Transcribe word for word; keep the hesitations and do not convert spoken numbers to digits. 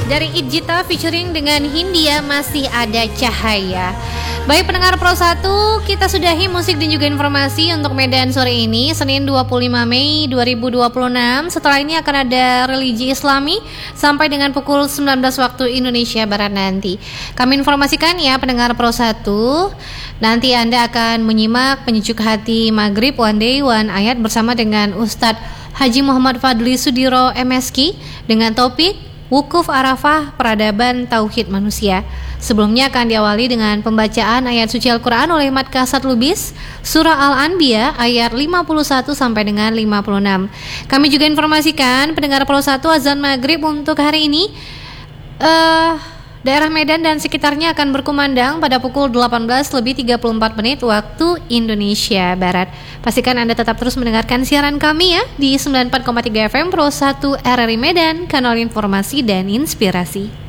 dari Idjita featuring dengan Hindia Masih Ada Cahaya. Baik pendengar Pro satu, kita sudahi musik dan juga informasi untuk Medan sore ini, Senin dua puluh lima Mei dua ribu dua puluh enam. Setelah ini akan ada religi Islami sampai dengan pukul sembilan belas waktu Indonesia Barat nanti. Kami informasikan ya pendengar Pro satu, nanti Anda akan menyimak penyejuk hati Maghrib One Day One Ayat bersama dengan Ustadz Haji Muhammad Fadli Sudiro M Ski dengan topik Wukuf Arafah Peradaban Tauhid Manusia. Sebelumnya akan diawali dengan pembacaan ayat suci Al-Quran oleh Mat Kasat Lubis, Surah Al-Anbiya ayat lima puluh satu sampai dengan lima puluh enam. Kami juga informasikan pendengar Pro satu, azan maghrib untuk hari ini uh, daerah Medan dan sekitarnya akan berkumandang pada pukul delapan belas lebih tiga puluh empat menit waktu Indonesia Barat. Pastikan Anda tetap terus mendengarkan siaran kami ya di sembilan puluh empat koma tiga F M Pro satu R R I Medan, kanal informasi dan inspirasi.